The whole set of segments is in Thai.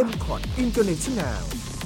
MCOT International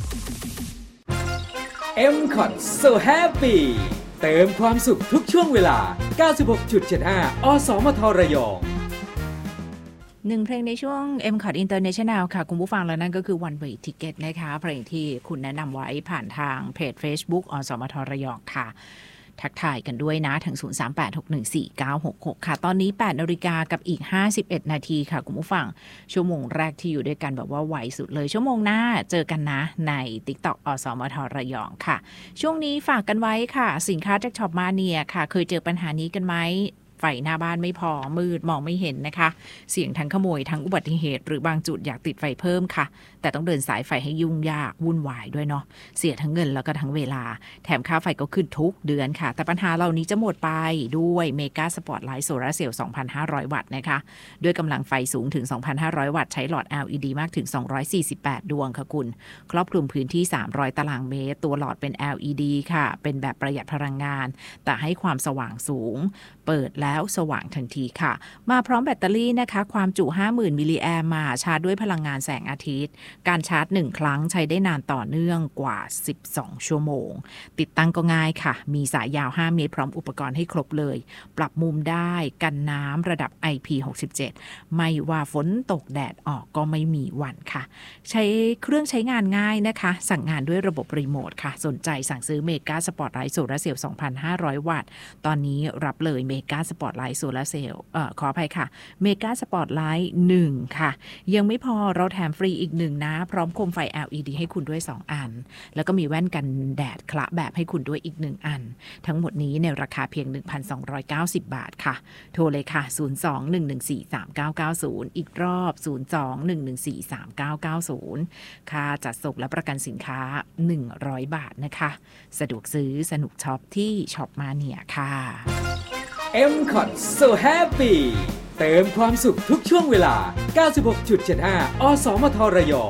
MCOT So Happy เติมความสุขทุกช่วงเวลา 96.75 อสมทระยอง 1เพลงในช่วง MCOT International ค่ะคุณผู้ฟังแล้วนั่นก็คือ One Way Ticket นะคะเพลงที่คุณแนะนำไว้ผ่านทางเพจ Facebook อสมทระยองค่ะทักทายกันด้วยนะถึง 038614966 ค่ะตอนนี้ 8:00 นกับอีก51นาทีค่ะคุณผู้ฟังชั่วโมงแรกที่อยู่ด้วยกันแบบว่าไวสุดเลยชั่วโมงหน้าเจอกันนะใน TikTok อสมทระยองค่ะช่วงนี้ฝากกันไว้ค่ะสินค้าจากช็อปมาเนียค่ะเคยเจอปัญหานี้กันไหมไฟหน้าบ้านไม่พอมืดมองไม่เห็นนะคะเสี่ยงทั้งขโมยทั้งอุบัติเหตุหรือบางจุดอยากติดไฟเพิ่มค่ะแต่ต้องเดินสายไฟให้ยุ่งยากวุ่นวายด้วยเนาะเสียทั้งเงินแล้วก็ทั้งเวลาแถมค่าไฟก็ขึ้นทุกเดือนค่ะแต่ปัญหาเหล่านี้จะหมดไปด้วยเมกาสปอตไลท์โซลาร์เซลล์ 2,500 วัตต์นะคะด้วยกำลังไฟสูงถึง 2,500 วัตต์ใช้หลอด LED มากถึง248ดวงค่ะคุณครอบคลุมพื้นที่300ตารางเมตรตัวหลอดเป็น LED ค่ะเป็นแบบประหยัดพลังงานแต่ให้ความสว่างสูงเปิดแล้วสว่างทันทีค่ะมาพร้อมแบตเตอรี่นะคะความจุ 50,000 มิลลิแอมป์มาชาร์จด้วยพลังงานแสงอาทิตย์การชาร์จ1ครั้งใช้ได้นานต่อเนื่องกว่า12ชั่วโมงติดตั้งก็ง่ายค่ะมีสายยาว5เมตรพร้อมอุปกรณ์ให้ครบเลยปรับมุมได้กันน้ำระดับ IP67 ไม่ว่าฝนตกแดดออกก็ไม่มีหวั่นค่ะใช้เครื่องใช้งานง่ายนะคะสั่งงานด้วยระบบรีโมทค่ะสนใจสั่งซื้อเมกาสปอตไลท์โซลาร์เซลล์ 2,500 วัตต์ตอนนี้รับเลยเมกาสปอตไลท์โซลาร์เซลล์ขออภัยค่ะเมกาสปอตไลท์1ค่ะยังไม่พอเราแถมฟรีอีก1นะพร้อมโคมไฟ LED ให้คุณด้วย2อันแล้วก็มีแว่นกันแดดคละแบบให้คุณด้วยอีก1อันทั้งหมดนี้ในราคาเพียง 1,290 บาทค่ะโทรเลยค่ะ 02-114-3990 อีกรอบ 02-114-3990 ค่าจัดส่งและประกันสินค้า100 บาทนะคะสะดวกซื้อสนุกช็อปที่ช็อปมาเนียค่ะ MCOT So Happy เติมความสุขทุกช่วงเวลา 96.75 อสมทระยอง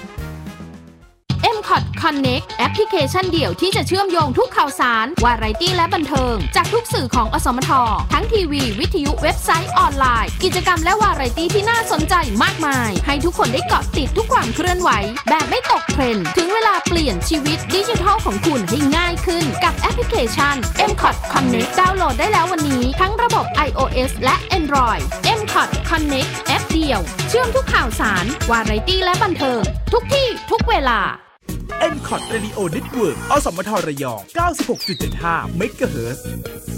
MCOT Connect แอปพลิเคชันเดี่ยวที่จะเชื่อมโยงทุกข่าวสารวาไรตี้และบันเทิงจากทุกสื่อของอสมททั้งทีวีวิทยุเว็บไซต์ออนไลน์กิจกรรมและวาไรตี้ที่น่าสนใจมากมายให้ทุกคนได้เกาะติดทุกความเคลื่อนไหวแบบไม่ตกเทรนด์ถึงเวลาเปลี่ยนชีวิตดิจิทัลของคุณให้ง่ายขึ้นกับแอปพลิเคชัน MCOT Connect ดาวน์โหลดได้แล้ววันนี้ทั้งระบบ iOS และ Android MCOT Connect แอปเดียวเชื่อมทุกข่าวสารวาไรตี้และบันเทิงทุกที่ทุกเวลา MCOT Radio Network อสมทระยอง 96.75 เมกะเฮิรตซ์